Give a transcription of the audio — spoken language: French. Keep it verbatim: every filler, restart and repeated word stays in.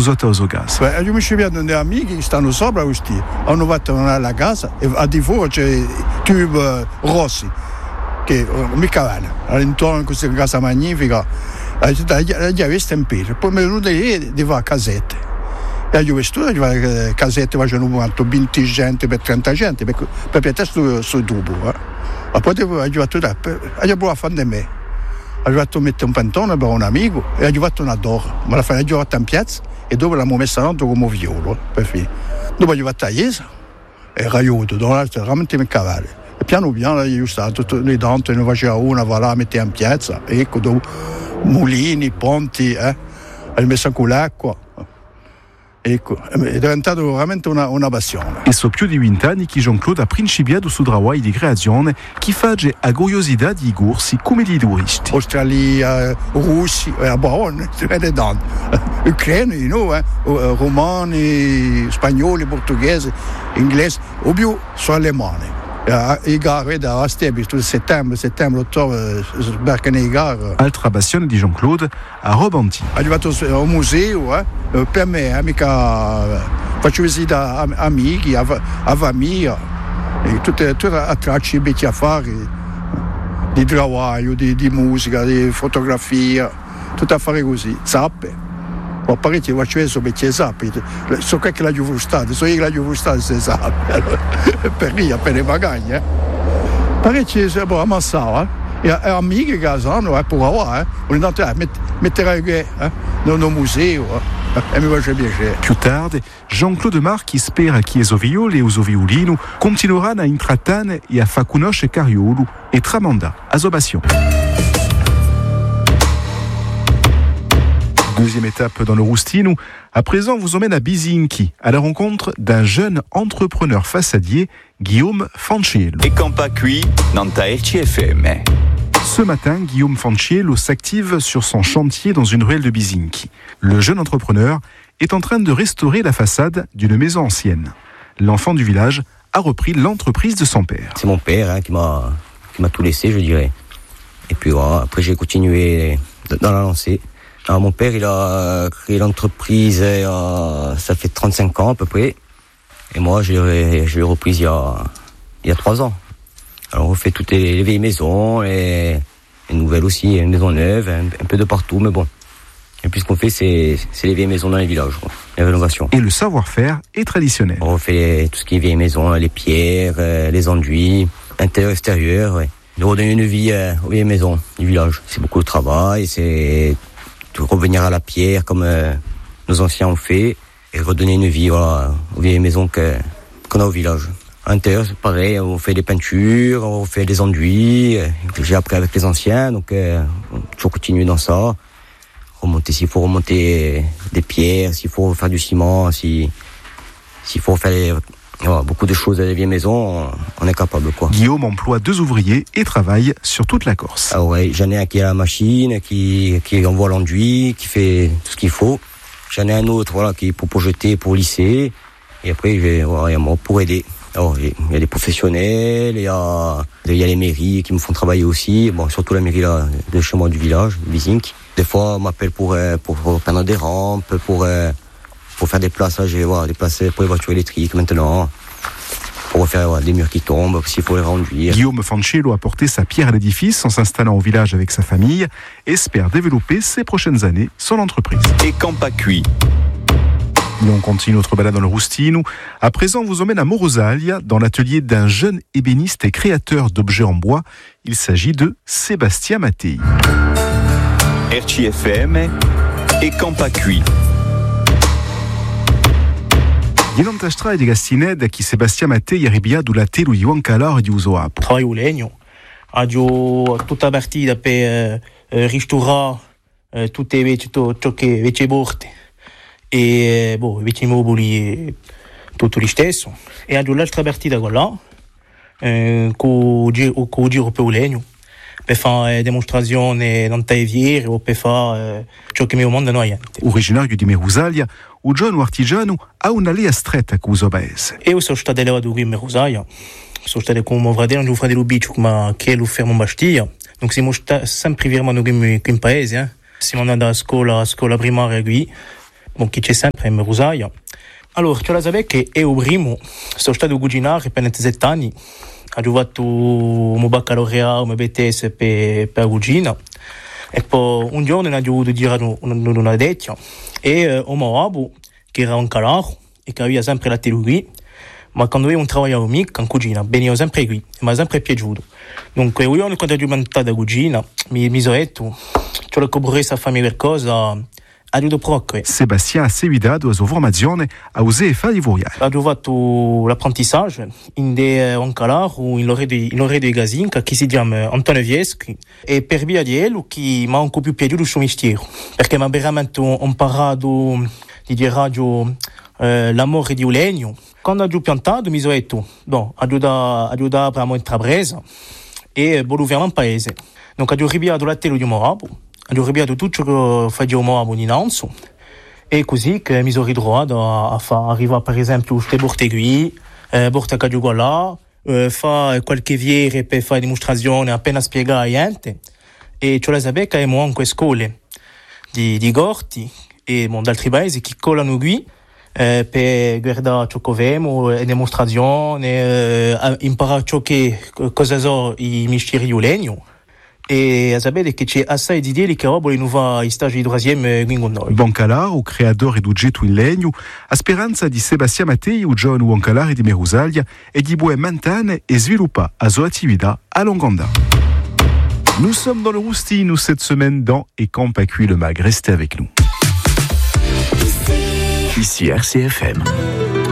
scusata o gas. Beh, io mi ci vedo degli amici che stanno sopra questi, hanno fatto alla casa e a di fuori c'è tubi rossi che mica vanno all'intorno di questa casa magnifica, gli avevo stempito, poi mi è venuto lì di fare casette e io ho visto che casette facevano venti gente per trenta gente per, per piantare questo tubo, eh. Ma poi ho fatto ho provato a fare di me, ho fatto mettere un pantone per un amico e ho fatto una dora, ma la fine ho fatto in piazza e dopo l'abbiamo messa tanto come violo, per fine. Dopo ho fatto a Iesa e aiuto, veramente mi cavallo. E piano piano io stato le tante ne faceva una, va là, metteva in piazza, ecco, dopo mulini, ponti, eh, ho messo con l'acqua. Ecco, è diventato veramente una, una passione. E so più di vent'anni che Jean-Claude ha principiato su travai di creazione che fa a curiosità di corsi come di turisti. Australia, russi, eh, buone, vede tanto. Ucraini, no, eh, romani, spagnoli, portoghesi, inglesi, o più sono alemani. I gare da Stebi, tutto settembre, settembre, ottobre, sbarcano i gare. Altra passione di Jean-Claude a Robanti. Ho fatto un museo, eh, per me, eh, mica faccio visita a amici, a, a famiglia, e tutte, tutte a tracce di affari, di lavoro, di, di musica, di fotografia, tutto a fare così, zappe. Ho parecchio faccio adesso perché zappi, so che la giù frustate, so io che la giù frustate se zappi, per lì appena magari, eh. Parecchio si può ammassare, eh. E amiche che sanno, eh, per ora, eh. Ogni tanto, eh, metterai che, eh, nel museo, eh. E mi faccia piacere. Più tardi, Jean-Claude Marchi spera che i violi e i violino continueranno a intrattenere e a far conoscere Cariolo e tramanda a sua passione. Deuxième étape dans le Roustino. À présent, vous emmène à Bisinchi, à la rencontre d'un jeune entrepreneur façadier, Guillaume Fanciello. Et Campa Cui, Nanta R C F M. Ce matin, Guillaume Fanciello s'active sur son chantier dans une ruelle de Bisinchi. Le jeune entrepreneur est en train de restaurer la façade d'une maison ancienne. L'enfant du village a repris l'entreprise de son père. C'est mon père hein, qui m'a, qui m'a tout laissé, je dirais. Et puis voilà, après j'ai continué dans la lancée. Alors, mon père, il a créé l'entreprise, euh, ça fait trente-cinq ans à peu près. Et moi, je l'ai, je l'ai reprise il y a, il y a trois ans. Alors, on fait toutes les, les vieilles maisons, les, les nouvelles aussi, les maisons neuves, un, un peu de partout, mais bon. Et puis, ce qu'on fait, c'est, c'est les vieilles maisons dans les villages, quoi, les rénovations. Et le savoir-faire est traditionnel. On fait tout ce qui est vieilles maisons, les pierres, les enduits, intérieur, extérieur, ouais. De redonner une vie euh, aux vieilles maisons du village. C'est beaucoup de travail, c'est de revenir à la pierre comme euh, nos anciens ont fait et redonner une vie voilà, aux vieilles maisons que, qu'on a au village. À l'intérieur, c'est pareil, on fait des peintures, on fait des enduits, euh, que j'ai appris avec les anciens, donc euh, on toujours continuer dans ça. Remonter, s'il faut remonter des pierres, s'il faut faire du ciment, si, s'il faut faire les, voilà, beaucoup de choses à des vieilles maisons, on, on est capable, quoi. Guillaume emploie deux ouvriers et travaille sur toute la Corse. Ah ouais, j'en ai un qui a la machine, qui, qui envoie l'enduit, qui fait tout ce qu'il faut. J'en ai un autre, voilà, qui est pour jeter, pour lisser. Et après, j'ai, voilà, il y a moi pour aider. Alors, il y a des professionnels, il y a, il y a les mairies qui me font travailler aussi. Bon, surtout la mairie là, de chez moi du village, Bisinchi. Des fois, on m'appelle pour, pour, pour peindre des rampes, pour, pour faire des plaçages, voilà, des places pour les voitures électriques maintenant. Pour refaire voilà, des murs qui tombent, s'il faut les renduire. Guillaume Fanciello a porté sa pierre à l'édifice en s'installant au village avec sa famille, espère développer ces prochaines années son entreprise. Et Campa Cui. Et on continue notre balade dans le Roustino. À présent, on vous emmène à Morosalia, dans l'atelier d'un jeune ébéniste et créateur d'objets en bois. Il s'agit de Sébastien Mattei. R C F M et Campa Cui. Gliel'anta strada di Gastined che Sebastian Mattei arrivia durante lo Juan Calor di Usoapo. Travaglio o legno, ho tutta partita per eh, ristorare eh, tutte le ciò che vece borte e boh, i mobili tutto lo stesso. E ho l'altra partita quella eh, con il giro per il legno per fare dimostrazioni non tagliere o per fare ciò che mi mandano a niente. Originario di Merusalia, o giovane artigiano ha una linea stretta con il paese. Io sono stato allevato qui in Merusalia, sono stato con mio fratello, mio fratello Biccio, ma che lo fermo in Bastiglia. Donc siamo sempre veramente qui in paese. Eh. Siamo andati a scuola, a scuola primaria qui, bon, che c'è sempre in Merusaia. Allora, ce la sapete che è il primo, sono stato a cucinare per ventisette anni, ho fatto un baccalaureato, un B T S per, per la cucina, e poi un giorno ho dovuto dire una, una dettia, e uh, ho mio che era un calaro, e che aveva sempre la tele qui, ma quando avevo un lavoro mica in cucina, venivo sempre qui, e mi è sempre piaciuto. Dunque, io quando ho diventato a cucina, mi, mi sono detto, c'ho la cobrezza a farmi qualcosa, aiuto proprio. Sébastien ha seguidato la sua formazione a U S E F A di Voial. Ho fatto l'apprentissage in de un calaro, in l'ore di, in l'ore di Gazinca, che si chiama Antonio Vieschi, e per via di lui che mi ha un po' più piaciuto il suo mestiere, perché mi ha veramente imparato di dire eh, l'amore di un legno. Quando ho piantato mi sono detto, no, aiuta, aiuta per la intrapresa e volevo fare un paese. Donc ho ripiato la tela di Morabo, ho ripiato tutto ciò che facevo Morabo in Nanzo, e così che mi sono ritrovato a, a fare, arrivare per esempio queste borte qui, eh, borte che ho là, eh, fare qualche viere per fare dimostrazione appena spiegare niente, e ce la sapevo che abbiamo anche scuole di, di Gorti e di altri paesi che collano qui, Eh, per guardare ciò che abbiamo, e dimostrazioni, eh, imparare ciò che cosa sono i mestieri di legno, e sapete che c'è assai di idee che vogliono fare i stagi di troisième qui con noi. Boncalar, o creatore do getto in legno, a speranza di Sebastian Mattei, o giovane Boncalar di Merusalia, e di poter mantenere e sviluppare la sua attività a longue andata. Nous sommes dans le Roustine cette semaine dans Et Camp à Cuit le Mag. Restez avec nous. Ici R C F M.